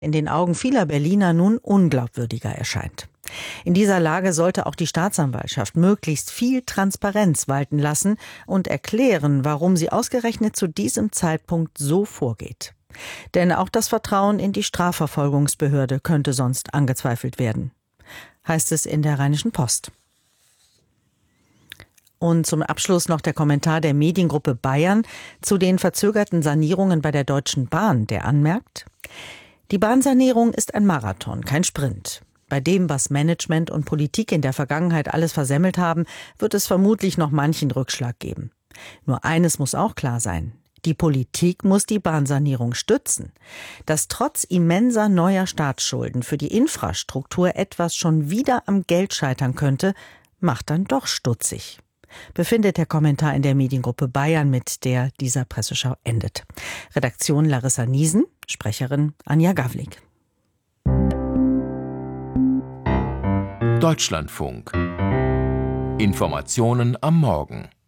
in den Augen vieler Berliner nun unglaubwürdiger erscheint. In dieser Lage sollte auch die Staatsanwaltschaft möglichst viel Transparenz walten lassen und erklären, warum sie ausgerechnet zu diesem Zeitpunkt so vorgeht. Denn auch das Vertrauen in die Strafverfolgungsbehörde könnte sonst angezweifelt werden, heißt es in der Rheinischen Post. Und zum Abschluss noch der Kommentar der Mediengruppe Bayern zu den verzögerten Sanierungen bei der Deutschen Bahn, der anmerkt: Die Bahnsanierung ist ein Marathon, kein Sprint. Bei dem, was Management und Politik in der Vergangenheit alles versemmelt haben, wird es vermutlich noch manchen Rückschlag geben. Nur eines muss auch klar sein: Die Politik muss die Bahnsanierung stützen. Dass trotz immenser neuer Staatsschulden für die Infrastruktur etwas schon wieder am Geld scheitern könnte, macht dann doch stutzig, befindet der Kommentar in der Mediengruppe Bayern, mit der dieser Presseschau endet. Redaktion Larissa Niesen, Sprecherin Anja Gawlik. Deutschlandfunk. Informationen am Morgen.